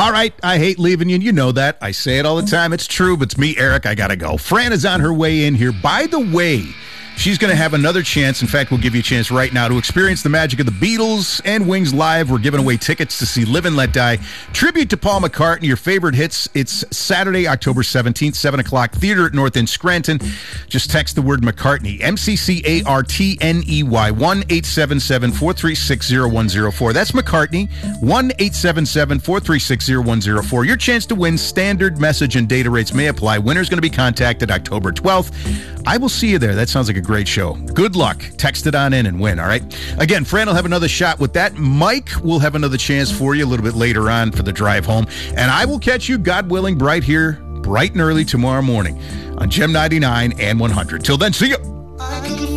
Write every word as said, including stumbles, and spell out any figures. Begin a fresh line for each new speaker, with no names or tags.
All right, I hate leaving you. You know that. I say it all the time. It's true, but it's me, Eric. I got to go. Fran is on her way in here. By the way, she's going to have another chance. In fact, we'll give you a chance right now to experience the magic of the Beatles and Wings live. We're giving away tickets to see Live and Let Die. Tribute to Paul McCartney, your favorite hits. It's Saturday, October seventeenth, seven o'clock, Theater at North End, Scranton. Just text the word McCartney, M C C A R T N E Y, one eight seven seven, four three six, zero one zero four. That's McCartney, one eight seven seven, four three six, zero one zero four. Your chance to win. Standard message and data rates may apply. Winner's going to be contacted October twelfth. I will see you there. That sounds like a great show. Good luck. Text it on in and win, all right? Again, Fran will have another shot with that. Mike will have another chance for you a little bit later on for the drive home. And I will catch you, God willing, bright here, bright and early tomorrow morning on Gem ninety-nine and one hundred. Till then, see you.